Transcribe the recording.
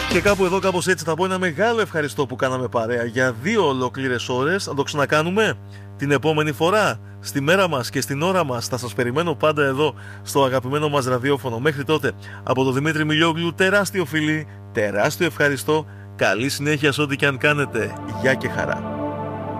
Και κάπου εδώ, κάπως έτσι θα πω ένα μεγάλο ευχαριστώ που κάναμε παρέα για 2 ολόκληρες ώρες. Να το ξανακάνουμε την επόμενη φορά, στη μέρα μας και στην ώρα μας. Θα σας περιμένω πάντα εδώ στο αγαπημένο μας ραδιόφωνο. Μέχρι τότε, από τον Δημήτρη Μιλιόγλου, τεράστιο φιλί, τεράστιο ευχαριστώ. Καλή συνέχεια σε ό,τι και αν κάνετε. Γεια και χαρά.